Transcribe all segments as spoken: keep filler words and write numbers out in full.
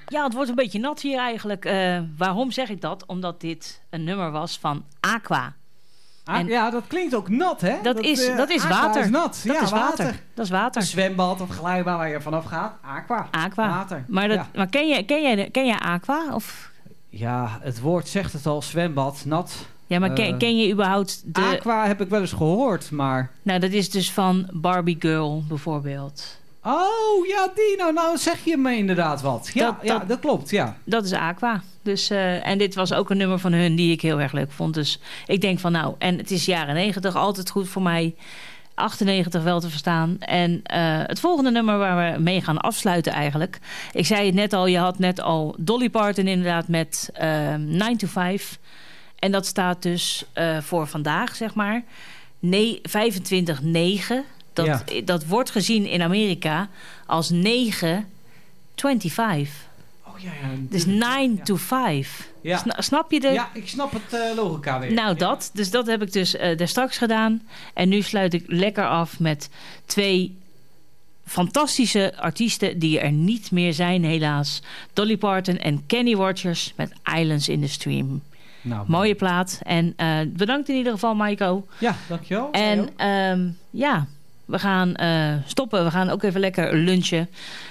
Ja, het wordt een beetje nat hier eigenlijk. Uh, waarom zeg ik dat? Omdat dit een nummer was van Aqua. Ah, en ja, dat klinkt ook nat, hè? Dat, dat is, uh, dat is water. Is nat. Dat ja, is water. water. Dat is water. Een zwembad of glijbaan waar je vanaf gaat. Aqua. Aqua. Water. Maar, dat, ja. maar ken, je, ken, jij, ken jij Aqua? Of? Ja, het woord zegt het al. Zwembad, nat. Ja, maar ken, uh, ken je überhaupt de... Aqua heb ik wel eens gehoord, maar... Nou, dat is dus van Barbie Girl bijvoorbeeld. Oh, ja, die. Nou, nou zeg je me inderdaad wat. Ja, dat, ja, dat, dat klopt, ja. Dat is Aqua. Dus, uh, en dit was ook een nummer van hun die ik heel erg leuk vond. Dus ik denk van nou, en het is jaren negentig, altijd goed voor mij. achtennegentig wel te verstaan. En uh, het volgende nummer waar we mee gaan afsluiten eigenlijk. Ik zei het net al, je had net al Dolly Parton inderdaad met uh, nine to five. En dat staat dus uh, voor vandaag, zeg maar. Nee, vijfentwintig negen. Dat, ja. dat wordt gezien in Amerika als negen vijfentwintig. Oh ja, ja. Dus nine ja. to vijf. Ja. Sna- snap je de... Ja, ik snap het uh, logica weer. Nou, ja. dat. Dus dat heb ik dus uh, daar straks gedaan. En nu sluit ik lekker af met twee fantastische artiesten die er niet meer zijn, helaas. Dolly Parton en Kenny Rogers met Islands in the Stream. Nou, mooie plaat. En uh, bedankt in ieder geval, Maiko. Ja, dankjewel. En um, ja, we gaan uh, stoppen. We gaan ook even lekker lunchen.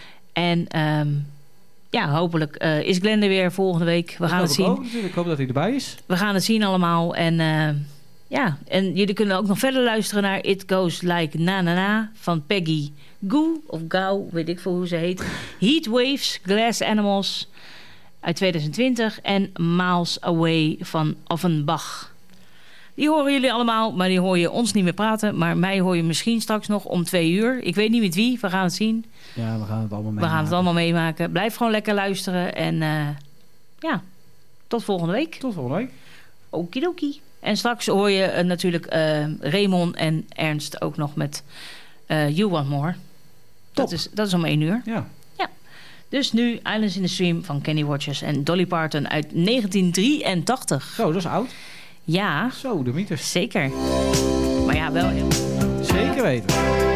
En um, ja, hopelijk uh, is Glenn er weer volgende week. We dat gaan het zien. Ook, ik hoop dat hij erbij is. We gaan het zien allemaal. En uh, ja, en jullie kunnen ook nog verder luisteren naar It Goes Like Na Na Na van Peggy Gou of Gau, weet ik veel hoe ze heet. Heat Waves, Glass Animals uit twintig twintig en Miles Away van Offenbach. Die horen jullie allemaal, maar die hoor je ons niet meer praten. Maar mij hoor je misschien straks nog om twee uur. Ik weet niet met wie, we gaan het zien. Ja, we gaan het allemaal meemaken. We gaan het allemaal meemaken. Blijf gewoon lekker luisteren. En uh, ja, tot volgende week. Tot volgende week. Okidoki. En straks hoor je uh, natuurlijk uh, Raymond en Ernst ook nog met uh, You Want More. Dat is, dat is om één uur. Ja. Ja. Dus nu Islands in the Stream van Kenny Rogers en Dolly Parton uit negentien drieëntachtig. Zo, dat is oud. Ja. Zo, de mythes. Zeker. Maar ja, wel heel. Zeker weten.